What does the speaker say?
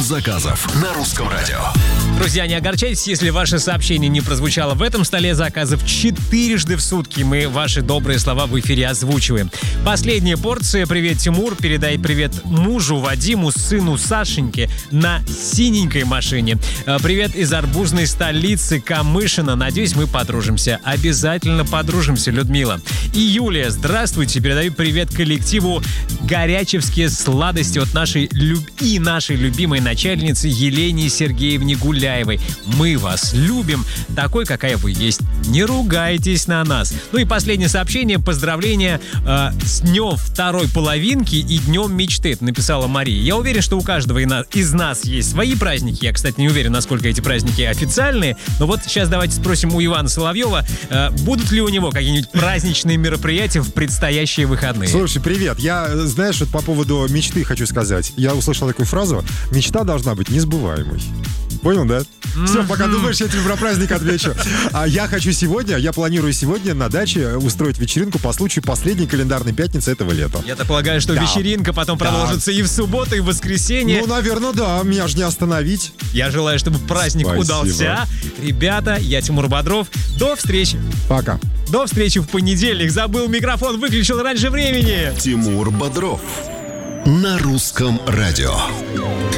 заказов на Русском радио. Друзья, не огорчайтесь, если ваше сообщение не прозвучало в этом столе заказов 4 в сутки. Мы ваши добрые слова в эфире озвучиваем. Последняя порция. Привет, Тимур. Передай привет мужу Вадиму, сыну Сашеньке на синенькой машине. Привет из арбузной столицы Камышина. Надеюсь, мы подружимся. Обязательно подружимся, Людмила. И Юлия, здравствуйте. Передаю привет коллективу «Горячевские сладости» от нашей любимой начальницы Елене Сергеевне Гуляевой. Мы вас любим, такой, какая вы есть. Не ругайтесь на нас. Ну и последнее сообщение. Поздравления с днем второй половинки и днем мечты. Это написала Мария. Я уверен, что у каждого из нас есть свои праздники. Я, кстати, не уверен, насколько эти праздники официальные. Но вот сейчас давайте спросим у Ивана Соловьева, будут ли у него какие-нибудь праздничные мероприятия в предстоящие выходные. Слушай, привет. Я, знаешь, вот по поводу мечты хочу сказать. Я услышал такую фразу. Мечта должна быть несбываемой. Понял, да? Все, пока думаешь, я тебе про праздник отвечу. А я планирую сегодня на даче устроить вечеринку по случаю последней календарной пятницы этого лета. Я-то полагаю, что вечеринка потом продолжится и в субботу, и в воскресенье. Ну, наверное, да. Меня же не остановить. Я желаю, чтобы праздник удался. Ребята, я Тимур Бодров. До встречи. Пока. До встречи в понедельник. Забыл микрофон, выключил раньше времени. Тимур Бодров на Русском радио.